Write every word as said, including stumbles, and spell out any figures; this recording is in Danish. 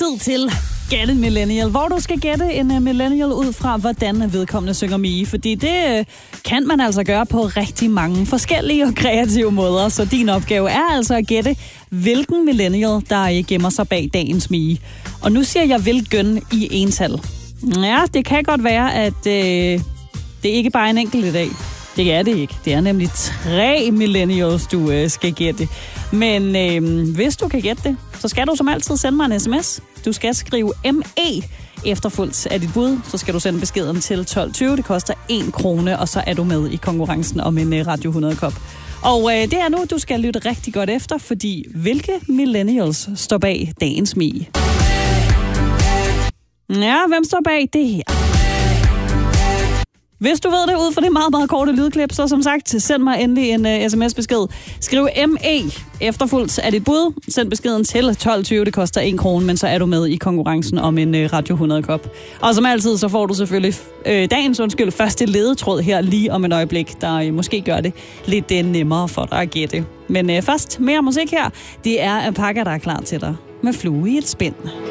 Tid til Gæt en Millennial, hvor du skal gætte en uh, millennial ud fra, hvordan vedkommende synger Mie. Fordi det uh, kan man altså gøre på rigtig mange forskellige og kreative måder. Så din opgave er altså at gætte, hvilken millennial, der uh, gemmer sig bag dagens Mie. Og nu siger jeg hvilken i ental. Ja, det kan godt være, at uh, det er ikke bare en enkelt i dag. Det er det ikke. Det er nemlig tre millennials, du uh, skal gætte. Men øh, hvis du kan gætte det, så skal du som altid sende mig en sms. Du skal skrive M E efterfulgt af dit bud. Så skal du sende beskeden til tolv tyve. Det koster en krone, og så er du med i konkurrencen om en uh, Radio hundrede-kop. Og øh, det er nu, du skal lytte rigtig godt efter, fordi hvilke millennials står bag dagens Mie? Ja, hvem står bag det her? Hvis du ved det ud fra det meget, meget korte lydklip, så som sagt, send mig endelig en uh, sms-besked. Skriv M E efterfulgt af dit bud. Send beskeden til tolv tyve. Det koster en krone, men så er du med i konkurrencen om en uh, Radio hundrede-kop. Og som altid, så får du selvfølgelig uh, dagens undskyld første ledetråd her lige om et øjeblik, der uh, måske gør det lidt uh, nemmere for dig at gætte. Men uh, først mere musik her. Det er Alpaca, der er klar til dig med Flue i et spind.